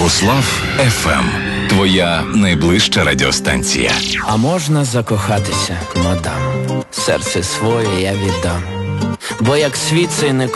Богослав ФМ. Твоя найближча радіостанція. А можна закохатися, мадам? Серце своє я віддам. Бо як світ цей не